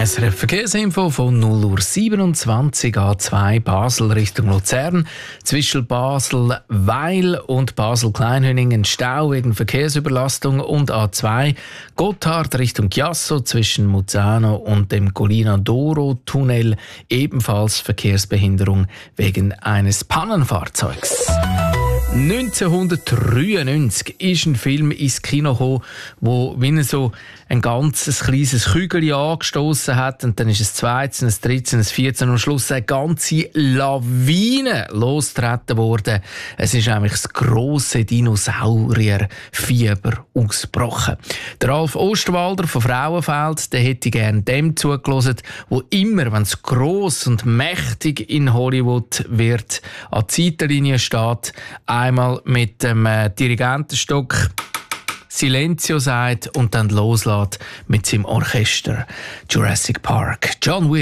SRF Verkehrsinfo von 0:27 A2 Basel Richtung Luzern. Zwischen Basel-Weil und Basel-Kleinhöningen Stau wegen Verkehrsüberlastung und A2 Gotthard Richtung Chiasso zwischen Muzzano und dem Collina d'Oro Tunnel ebenfalls Verkehrsbehinderung wegen eines Pannenfahrzeugs. 1993 ist ein Film ins Kino gekommen, wo wie so ein ganzes kleines Kügel angestoßen hat, und dann ist es 12, ein 13, ein 14 und am Schluss eine ganze Lawine losgetreten worden. Es ist eigentlich das grosse Dinosaurierfieber ausgebrochen. Der Ralf Osterwalder von Frauenfeld, der hätte gerne dem zugelassen, wo immer, wenn es gross und mächtig in Hollywood wird, an die Seitenlinie steht, einmal mit dem Dirigentenstock Silenzio sagt und dann loslässt mit seinem Orchester Jurassic Park. John Williams.